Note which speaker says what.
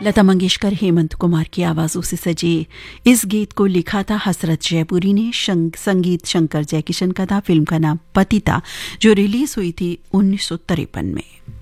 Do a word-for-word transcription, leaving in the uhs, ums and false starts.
Speaker 1: लता मंगेशकर हेमंत कुमार की आवाजों से सजे इस गीत को लिखा था हसरत जयपुरी ने, संगीत शंकर जयकिशन का था। फिल्म का नाम पतिता, जो रिलीज हुई थी उन्नीस सौ तिरपन में।